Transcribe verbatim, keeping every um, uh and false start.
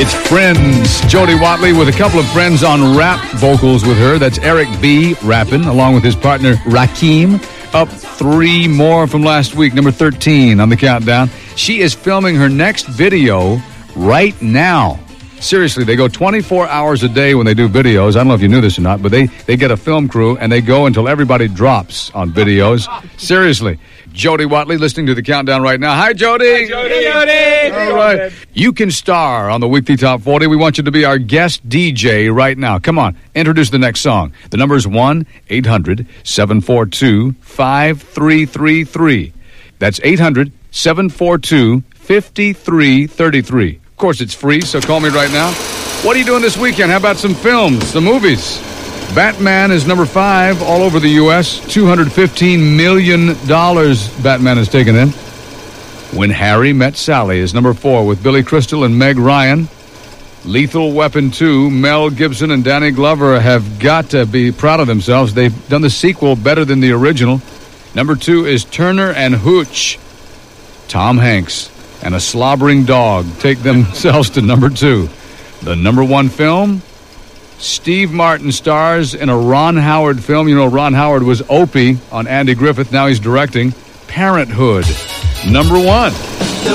It's Friends. Jody Watley with a couple of friends on rap vocals with her. That's Eric B. rapping, along with his partner Rakim. Up three more from last week, number thirteen on the countdown. She is filming her next video right now. Seriously, they go twenty-four hours a day when they do videos. I don't know if you knew this or not, but they, they get a film crew, and they go until everybody drops on videos. Seriously. Jody Watley listening to the countdown right now. Hi, Jody. Hi, Jody. Hey, Jody. All right. You can star on the Weekly Top forty. We want you to be our guest D J right now. Come on. Introduce the next song. The number is one eight hundred seven four two five three three three. That's eight hundred seven four two five three three three. Of course, it's free, so call me right now. What are you doing this weekend? How about some films, some movies? Batman is number five all over the U S two hundred fifteen million dollars Batman has taken in. When Harry Met Sally is number four with Billy Crystal and Meg Ryan. Lethal Weapon two, Mel Gibson and Danny Glover have got to be proud of themselves. They've done the sequel better than the original. Number two is Turner and Hooch. Tom Hanks and a slobbering dog take themselves to number two. The number one film, Steve Martin stars in a Ron Howard film. You know, Ron Howard was Opie on Andy Griffith. Now he's directing Parenthood. Number one.